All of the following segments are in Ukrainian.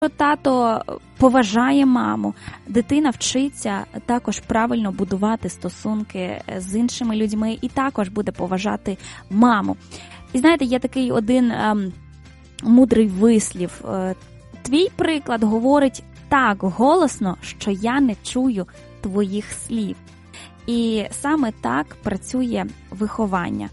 тато поважає маму, дитина вчиться також правильно будувати стосунки з іншими людьми і також буде поважати маму. І знаєте, є такий один мудрий вислів. Твій приклад говорить так голосно, що я не чую твоїх слів. І саме так працює виховання.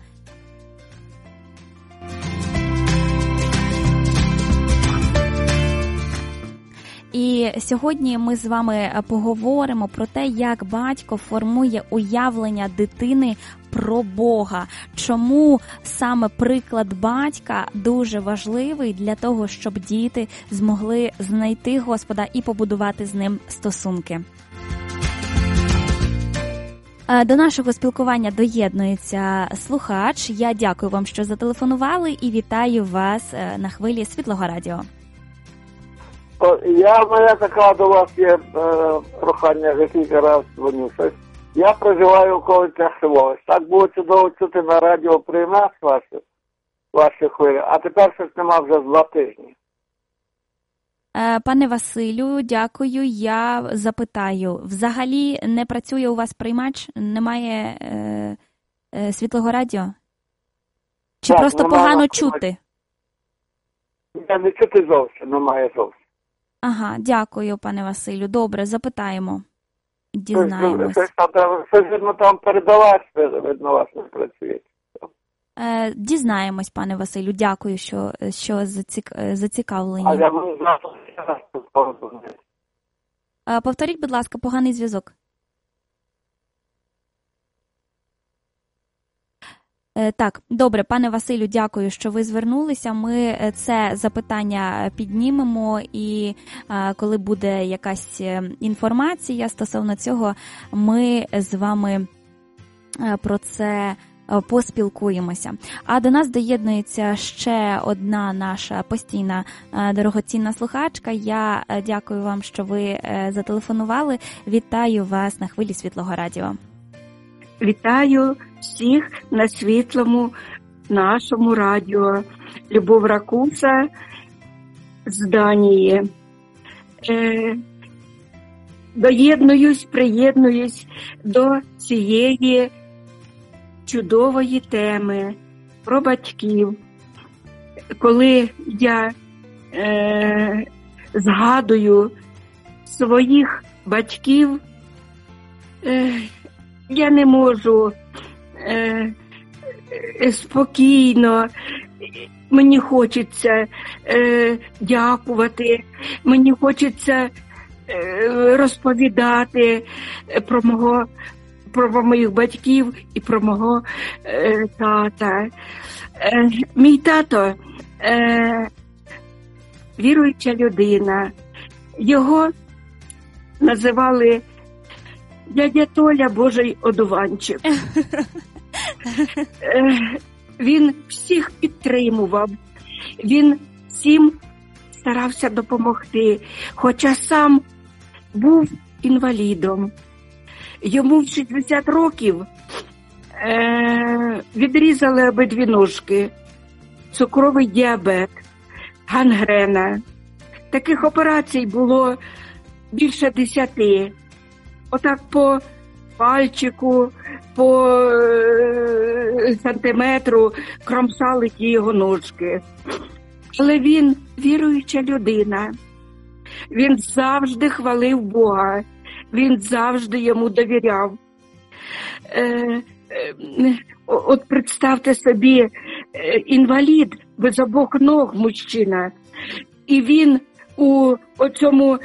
І сьогодні ми з вами поговоримо про те, як батько формує уявлення дитини про Бога. Чому саме приклад батька дуже важливий для того, щоб діти змогли знайти Господа і побудувати з ним стосунки. До нашого спілкування доєднується слухач. Я дякую вам, що зателефонували, і вітаю вас на хвилі Світлого Радіо. Моя така до вас є прохання, вже кілька разів дзвоню. Я проживаю около село. Так було чудово чути на радіо при нас ваші хвилі, а тепер щось нема вже 2 тижні. Пане Василю, дякую. Я запитаю, взагалі не працює у вас приймач? Немає Світлого Радіо? Чи так, просто погано чути? Не чути зовсім, немає зовсім. Ага, дякую, пане Василю. Добре, запитаємо. Дізнаємось. Видно, там передавач, видно, вас не працює. Дізнаємось, пане Василю. Дякую, що зацікавлені. А я не знаю, що повторіть, будь ласка, поганий зв'язок. Так, добре, пане Василю, дякую, що ви звернулися. Ми це запитання піднімемо, і коли буде якась інформація стосовно цього, ми з вами про це поспілкуємося. А до нас доєднується ще одна наша постійна дорогоцінна слухачка. Я дякую вам, що ви зателефонували. Вітаю вас на хвилі Світлого Радіо. Вітаю всіх на світлому нашому радіо. Любов Ракуса з Данії. Приєднуюсь до цієї чудової теми про батьків. Коли я згадую своїх батьків, я не можу спокійно, мені хочеться дякувати, мені хочеться розповідати про моїх батьків і про мого тата. Мій тато віруюча людина. Його називали дядя Толя Божий одуванчик. Він всіх підтримував, він всім старався допомогти, хоча сам був інвалідом. Йому в 60 років відрізали обидві ножки, цукровий діабет, гангрена. Таких операцій було більше 10. Отак по пальчику, по сантиметру кромсали ті його ножки. Але він віруюча людина. Він завжди хвалив Бога. Він завжди йому довіряв. От представте собі, інвалід без обох ног мужчина. І він у оцьому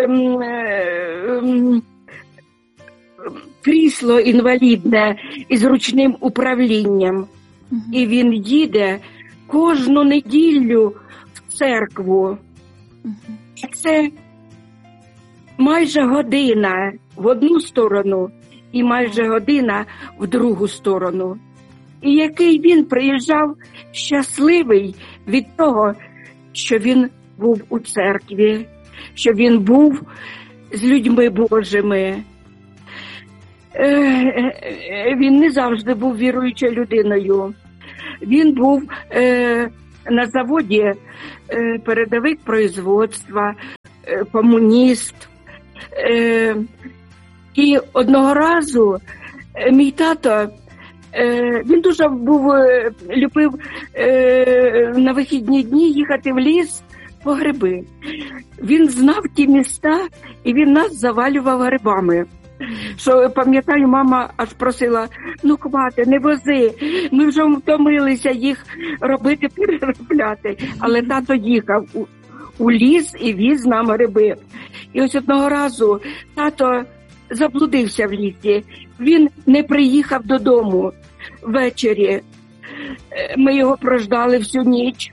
крісло інвалідне із ручним управлінням. І він їде кожну неділю в церкву. Це майже година в одну сторону і майже година в другу сторону. І який він приїжджав щасливий від того, що він був у церкві, що він був з людьми Божими. Він не завжди був віруючою людиною. Він був на заводі передовик производства, комуніст. І одного разу мій тато, він дуже любив на вихідні дні їхати в ліс по гриби. Він знав ті міста, і він нас завалював грибами. Що, пам'ятаю, мама аж просила, ну хвати, не вози, ми вже втомилися їх робити, переробляти. Але тато їхав у ліс і віз нам гриби. І ось одного разу тато заблудився в лісі. Він не приїхав додому ввечері. Ми його прождали всю ніч.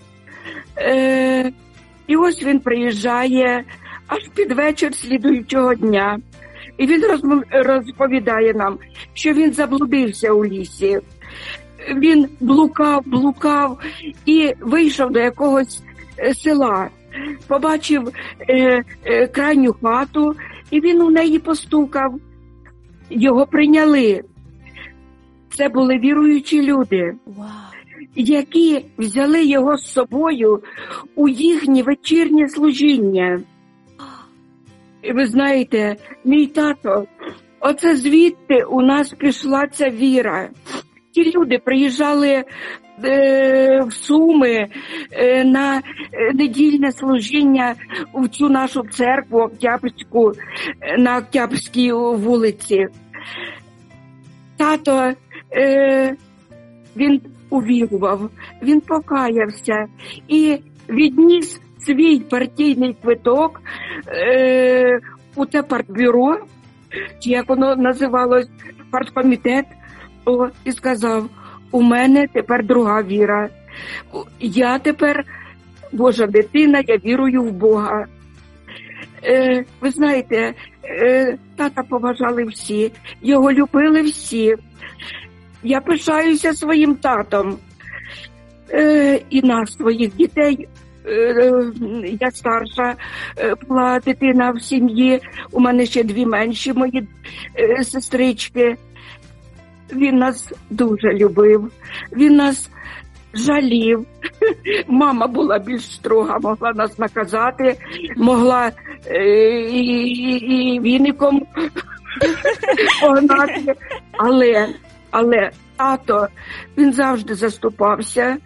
І ось він приїжджає аж під вечір слідуючого дня. І він розповідає нам, що він заблудився у лісі. Він блукав і вийшов до якогось села. Побачив крайню хату, і він у неї постукав. Його прийняли. Це були віруючі люди, які взяли його з собою у їхнє вечірнє служіння. І ви знаєте, мій тато, оце звідти у нас пішла ця віра. Ті люди приїжджали в Суми на недільне служіння в цю нашу церкву Октябрську, на Октябрській вулиці. Тато, він увірував, він покаявся і відніс свій партійний квиток у те партбюро, чи як воно називалось, парткомітет, і сказав, у мене тепер друга віра. Я тепер Божа дитина, я вірую в Бога. Ви знаєте, тата поважали всі, його любили всі. Я пишаюся своїм татом і на своїх дітей. Я старша була дитина в сім'ї, у мене ще дві менші мої сестрички. Він нас дуже любив, він нас жалів. Мама була більш строга, могла нас наказати, могла і віником погнати. Але тато, він завжди заступався.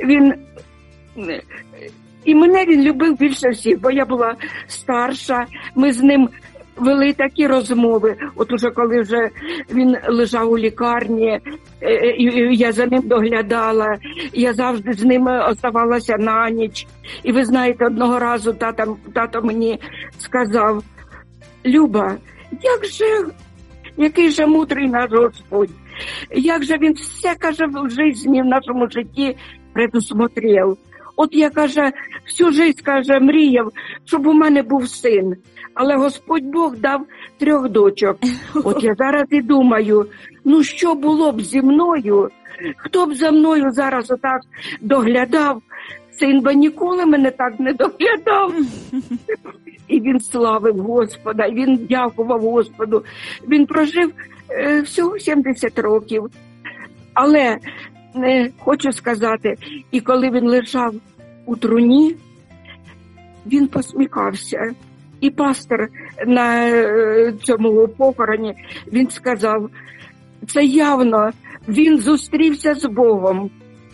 І мене він любив більше всіх, бо я була старша, ми з ним вели такі розмови. От уже коли вже він лежав у лікарні, і я за ним доглядала, я завжди з ним оставалася на ніч. І ви знаєте, одного разу тато мені сказав, Люба, який же мудрий наш Господь, як же він все, каже, в житті, в нашому житті предусмотрел. От я, каже, всю життя, каже, мріяв, щоб у мене був син. Але Господь Бог дав 3 дочок. От я зараз і думаю, ну що було б зі мною? Хто б за мною зараз отак доглядав? Син би ніколи мене так не доглядав. І він славив Господа, і він дякував Господу. Він прожив всього 70 років. Але хочу сказати, і коли він лежав у труні, він посміхався. І пастор на цьому похороні, він сказав, це явно, він зустрівся з Богом.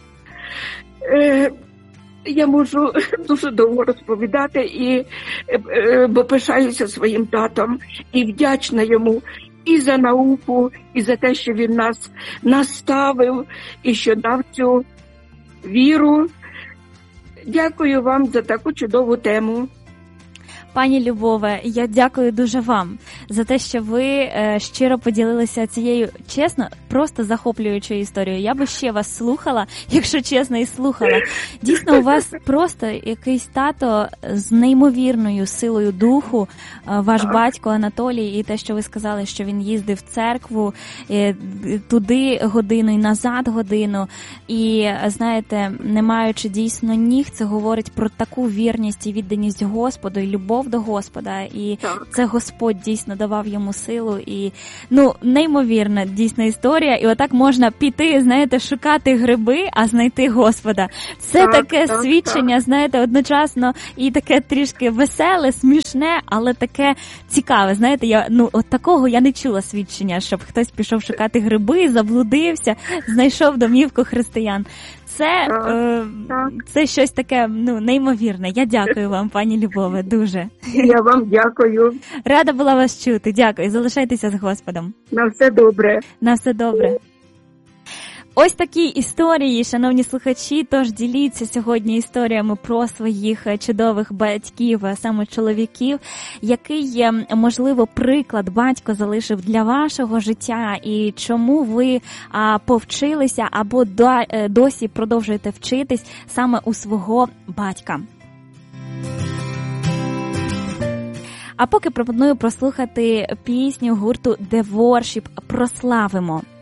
Я можу дуже довго розповідати, бо пишаюся своїм татом і вдячна йому і за науку, і за те, що він нас наставив, і що дав цю віру. Дякую вам за таку чудову тему. Пані Любове, я дякую дуже вам за те, що ви щиро поділилися цією, чесно, просто захоплюючою історією. Я би ще вас слухала, якщо чесно, і слухала. Дійсно, у вас просто якийсь тато з неймовірною силою духу, ваш батько Анатолій, і те, що ви сказали, що він їздив в церкву, туди годину і назад годину. І, знаєте, не маючи дійсно ніг, це говорить про таку вірність і відданість Господу, і любов любов до Господа, і Так. це Господь дійсно давав йому силу, і, ну, неймовірна дійсно історія, і отак можна піти, знаєте, шукати гриби, а знайти Господа. Це Так, таке так, свідчення, знаєте, одночасно і таке трішки веселе, смішне, але таке цікаве, знаєте, от такого я не чула свідчення, щоб хтось пішов шукати гриби, заблудився, знайшов домівку християн. Це щось таке, ну, неймовірне. Я дякую вам, пані Любове, дуже. Я вам дякую. Рада була вас чути. Дякую. Залишайтеся з Господом. На все добре. На все добре. Ось такі історії, шановні слухачі, тож діліться сьогодні історіями про своїх чудових батьків, саме чоловіків, який, можливо, приклад батько залишив для вашого життя і чому ви повчилися або досі продовжуєте вчитись саме у свого батька. А поки пропоную прослухати пісню гурту The Worship «Прославимо».